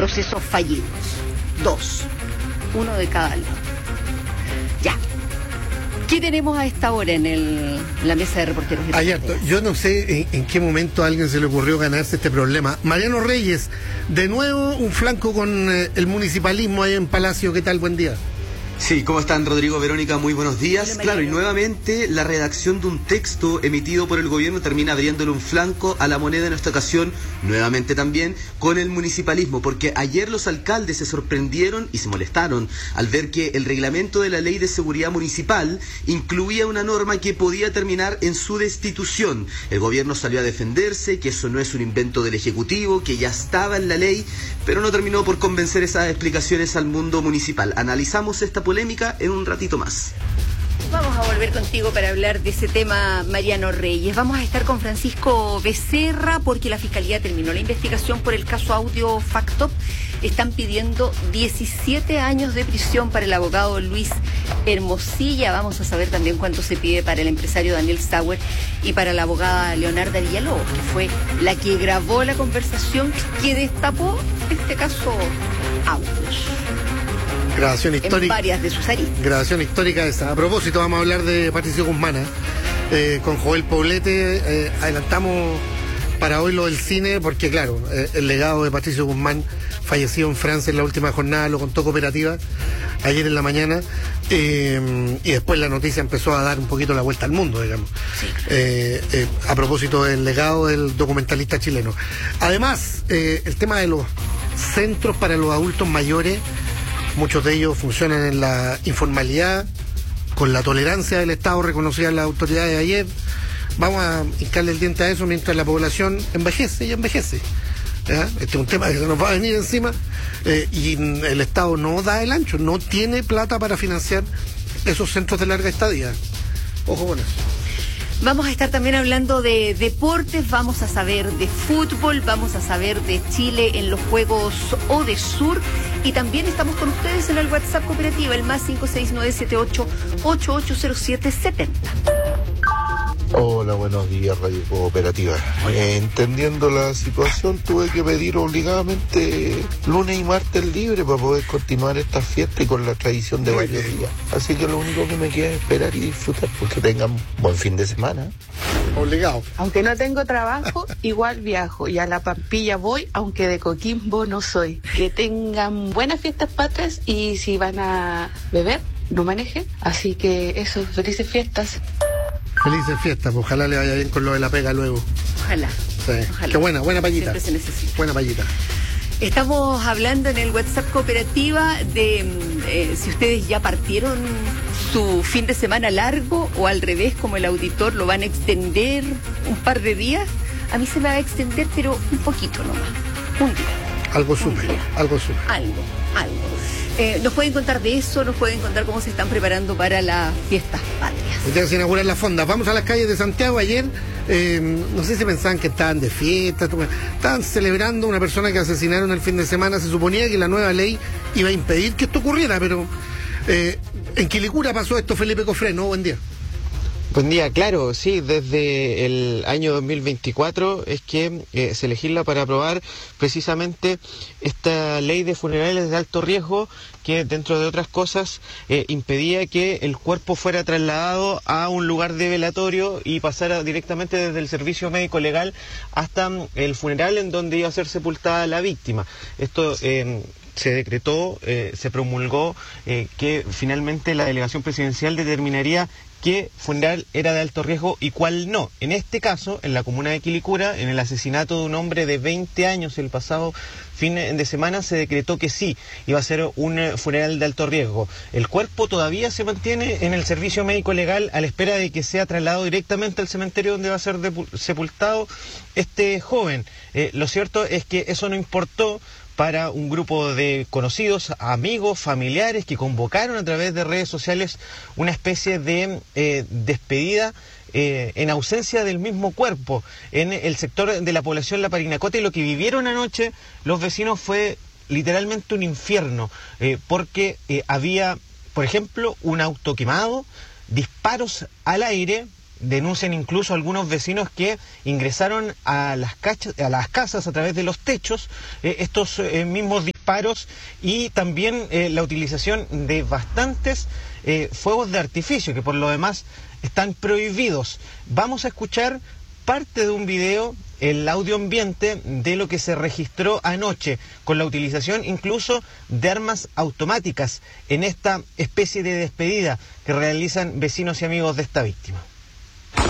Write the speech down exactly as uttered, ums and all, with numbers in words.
procesos fallidos. Dos. Uno de cada lado. Ya. ¿Qué tenemos a esta hora en el, la mesa de reporteros? Hay harto. Yo no sé en, en qué momento a alguien se le ocurrió ganarse este problema. Mariano Reyes, de nuevo un flanco con eh, el municipalismo ahí en Palacio. ¿Qué tal? Buen día. Sí, ¿cómo están, Rodrigo, Verónica? Muy buenos días. Hola, claro, y nuevamente la redacción de un texto emitido por el gobierno termina abriéndole un flanco a la moneda en esta ocasión, nuevamente también con el municipalismo, porque ayer los alcaldes se sorprendieron y se molestaron al ver que el reglamento de la Ley de Seguridad Municipal incluía una norma que podía terminar en su destitución. El gobierno salió a defenderse, que eso no es un invento del Ejecutivo, que ya estaba en la ley, pero no terminó por convencer esas explicaciones al mundo municipal. Analizamos esta polémica en un ratito más. Vamos a volver contigo para hablar de ese tema, Mariano Reyes. Vamos a estar con Francisco Becerra porque la Fiscalía terminó la investigación por el caso Audio Factop. Están pidiendo diecisiete años de prisión para el abogado Luis Hermosilla. Vamos a saber también cuánto se pide para el empresario Daniel Sauer y para la abogada Leonarda Villalobos, que fue la que grabó la conversación que destapó este caso Audios. Grabación histórica. En varias de sus aristas. Grabación histórica esa. A propósito, vamos a hablar de Patricio Guzmán, eh, con Joel Poblete. Eh, adelantamos para hoy lo del cine, porque claro, eh, el legado de Patricio Guzmán, fallecido en Francia en la última jornada, lo contó Cooperativa ayer en la mañana, eh, y después la noticia empezó a dar un poquito la vuelta al mundo, digamos, sí. eh, eh, a propósito del legado del documentalista chileno. Además, eh, el tema de los centros para los adultos mayores, muchos de ellos funcionan en la informalidad, con la tolerancia del Estado reconocida en las autoridades de ayer. Vamos a hincarle el diente a eso mientras la población envejece y envejece. ¿Ya? Este es un tema que se nos va a venir encima, eh, y el Estado no da el ancho, no tiene plata para financiar esos centros de larga estadía. Ojo con eso. Vamos a estar también hablando de deportes, vamos a saber de fútbol, vamos a saber de Chile en los Juegos Odesur, y también estamos con ustedes en el WhatsApp Cooperativa, el más cinco seis nueve siete ocho ocho ocho cero siete siete cero. Hola, buenos días, Radio Cooperativa. Eh, entendiendo la situación, tuve que pedir obligadamente lunes y martes libre para poder continuar esta fiesta y con la tradición de varios días. Así que lo único que me queda es esperar y disfrutar, porque tengan buen fin de semana. Obligado. Aunque no tengo trabajo, igual viajo y a la Pampilla voy, aunque de Coquimbo no soy. Que tengan buenas fiestas patrias y si van a beber, no manejen. Así que eso, felices fiestas. Felices fiestas, pues ojalá le vaya bien con lo de la pega luego. Ojalá. Sí. Ojalá. Qué buena, buena payita. Siempre se necesita. Buena payita. Estamos hablando en el WhatsApp Cooperativa de eh, si ustedes ya partieron su fin de semana largo o al revés, como el auditor, lo van a extender un par de días. A mí se me va a extender, pero un poquito nomás. Un día. Algo supe, algo supe. Algo, algo. Eh, nos pueden contar de eso, nos pueden contar cómo se están preparando para las fiestas patrias. Ya se inauguran las fondas. Vamos a las calles de Santiago. Ayer, eh, no sé si pensaban que estaban de fiesta, estaban celebrando a una persona que asesinaron el fin de semana. Se suponía que la nueva ley iba a impedir que esto ocurriera, pero eh, en Quilicura pasó esto. Felipe Cofré, buen día. Buen día, claro, sí, desde el año dos mil veinticuatro es que eh, se legisla para aprobar precisamente esta ley de funerales de alto riesgo que, dentro de otras cosas, eh, impedía que el cuerpo fuera trasladado a un lugar de velatorio y pasara directamente desde el servicio médico legal hasta el funeral en donde iba a ser sepultada la víctima. Esto eh, se decretó, eh, se promulgó eh, que finalmente la delegación presidencial determinaría qué funeral era de alto riesgo y cuál no. En este caso, en la comuna de Quilicura, en el asesinato de un hombre de veinte años el pasado fin de semana, se decretó que sí, iba a ser un funeral de alto riesgo. El cuerpo todavía se mantiene en el servicio médico legal a la espera de que sea trasladado directamente al cementerio donde va a ser sepultado este joven. Eh, lo cierto es que eso no importó para un grupo de conocidos, amigos, familiares que convocaron a través de redes sociales una especie de eh, despedida eh, en ausencia del mismo cuerpo en el sector de la población La Parinacota, y lo que vivieron anoche los vecinos fue literalmente un infierno, eh, porque eh, había, por ejemplo, un auto quemado, disparos al aire. Denuncian incluso algunos vecinos que ingresaron a las, cachas, a las casas a través de los techos. Eh, estos eh, mismos disparos disparos y también eh, la utilización de bastantes eh, fuegos de artificio, que por lo demás están prohibidos. Vamos a escuchar parte de un video, el audio ambiente de lo que se registró anoche, con la utilización incluso de armas automáticas en esta especie de despedida que realizan vecinos y amigos de esta víctima.